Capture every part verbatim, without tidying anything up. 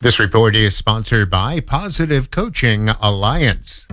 This report is sponsored by Positive Coaching Alliance.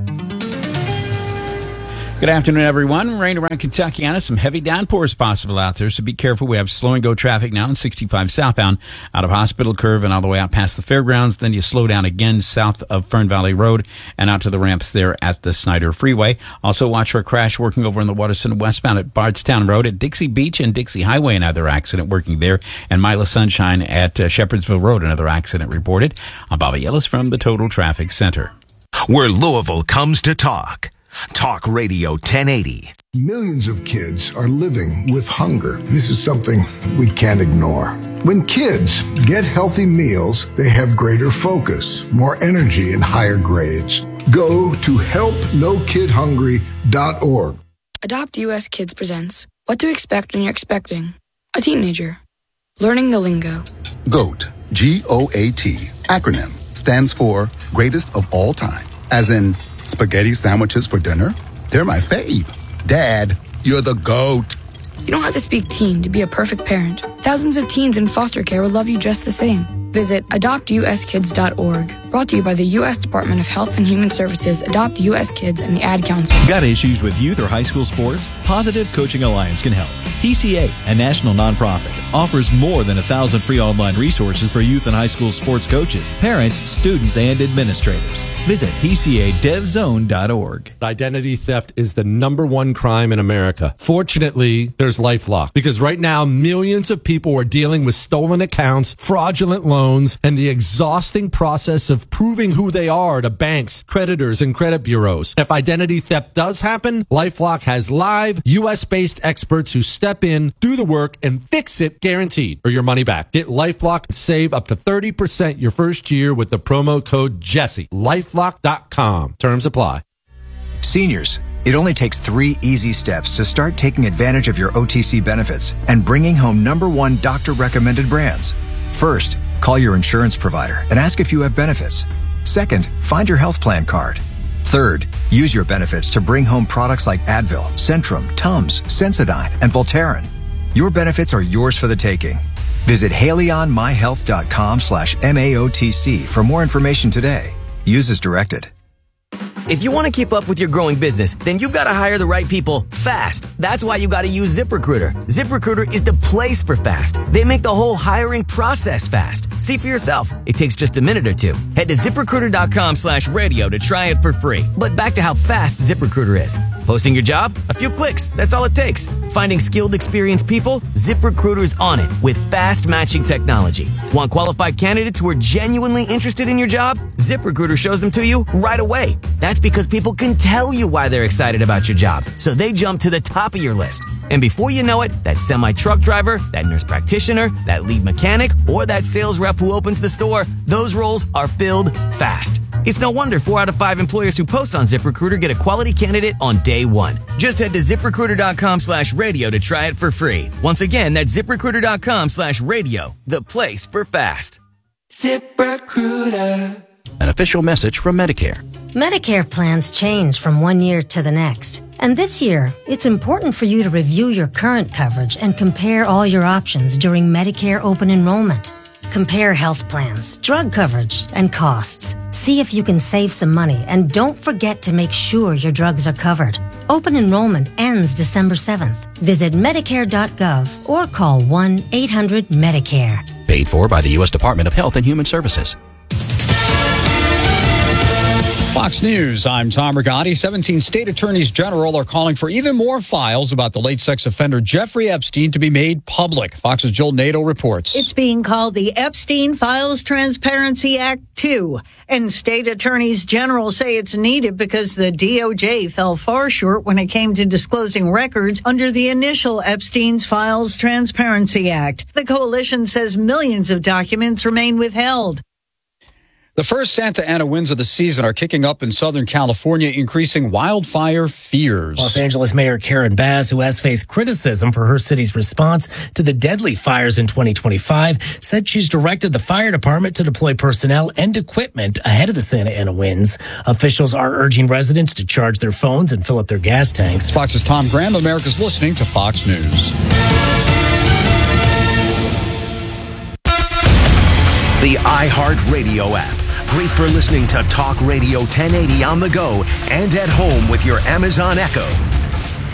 Good afternoon, everyone. Rain around Kentuckiana. Some heavy downpours possible out there, so be careful. We have slow and go traffic now in sixty-five southbound out of Hospital Curve and all the way out past the fairgrounds. Then you slow down again south of Fern Valley Road and out to the ramps there at the Snyder Freeway. Also watch for a crash working over in the Waterson westbound at Bardstown Road at Dixie Beach and Dixie Highway. Another accident working there. And Mila Sunshine at uh, Shepherdsville Road. Another accident reported. I'm Bobby Ellis from the Total Traffic Center. Where Louisville comes to talk. Talk Radio ten eighty. Millions of kids are living with hunger. This is something we can't ignore. When kids get healthy meals, they have greater focus, more energy, and higher grades. Go to help no kid hungry dot org. Adopt U S Kids presents What to Expect When You're Expecting a Teenager. Learning the lingo. GOAT, G O A T, acronym, stands for Greatest of All Time, as in spaghetti sandwiches for dinner? They're my fave. Dad, you're the GOAT. You don't have to speak teen to be a perfect parent. Thousands of teens in foster care will love you just the same. Visit adopt U S kids dot org. Brought to you by the U S Department of Health and Human Services, Adopt U S Kids, and the Ad Council. Got issues with youth or high school sports? Positive Coaching Alliance can help. P C A, a national nonprofit, offers more than a thousand free online resources for youth and high school sports coaches, parents, students, and administrators. Visit P C A dev zone dot org. Identity theft is the number one crime in America. Fortunately, there's LifeLock, because right now millions of people are dealing with stolen accounts, fraudulent loans, and the exhausting process of proving who they are to banks, creditors, and credit bureaus. If identity theft does happen, LifeLock has live U S-based experts who step in, do the work, and fix it guaranteed, or your money back. Get LifeLock and save up to thirty percent your first year with the promo code Jesse. lifelock dot com. Terms apply. Seniors, it only takes three easy steps to start taking advantage of your O T C benefits and bringing home number one doctor-recommended brands. First, call your insurance provider and ask if you have benefits. Second, find your health plan card. Third, use your benefits to bring home products like Advil, Centrum, Tums, Sensodyne, and Voltaren. Your benefits are yours for the taking. Visit haleyonmyhealth.com slash MAOTC for more information today. Use as directed. If you want to keep up with your growing business, then you've got to hire the right people fast. That's why you got to use ZipRecruiter. ZipRecruiter is the place for fast. They make the whole hiring process fast. See for yourself. It takes just a minute or two. Head to ZipRecruiter.com slash radio to try it for free. But back to how fast ZipRecruiter is. Posting your job? A few clicks. That's all it takes. Finding skilled, experienced people? ZipRecruiter's on it with fast matching technology. Want qualified candidates who are genuinely interested in your job? ZipRecruiter shows them to you right away. That's because people can tell you why they're excited about your job, so they jump to the top of your list. And before you know it, that semi-truck driver, that nurse practitioner, that lead mechanic, or that sales rep who opens the store, those roles are filled fast. It's no wonder four out of five employers who post on ZipRecruiter get a quality candidate on day one. Just head to ZipRecruiter.com slash radio to try it for free. Once again, that's ZipRecruiter.com slash radio, the place for fast. ZipRecruiter. An official message from Medicare. Medicare plans change from one year to the next. And this year, it's important for you to review your current coverage and compare all your options during Medicare open enrollment. Compare health plans, drug coverage, and costs. See if you can save some money, and don't forget to make sure your drugs are covered. Open enrollment ends December seventh. Visit Medicare dot gov or call one eight hundred Medicare. Paid for by the U S Department of Health and Human Services. Fox News, I'm Tom Rigotti. seventeen state attorneys general are calling for even more files about the late sex offender Jeffrey Epstein to be made public. Fox's Joel Nato reports. It's being called the Epstein Files Transparency Act two. And state attorneys general say it's needed because the D O J fell far short when it came to disclosing records under the initial Epstein's Files Transparency Act. The coalition says millions of documents remain withheld. The first Santa Ana winds of the season are kicking up in Southern California, increasing wildfire fears. Los Angeles Mayor Karen Bass, who has faced criticism for her city's response to the deadly fires in twenty twenty-five, said she's directed the fire department to deploy personnel and equipment ahead of the Santa Ana winds. Officials are urging residents to charge their phones and fill up their gas tanks. Fox's Tom Graham. America's listening to Fox News. The iHeartRadio app. Great for listening to Talk Radio ten eighty on the go and at home with your Amazon Echo.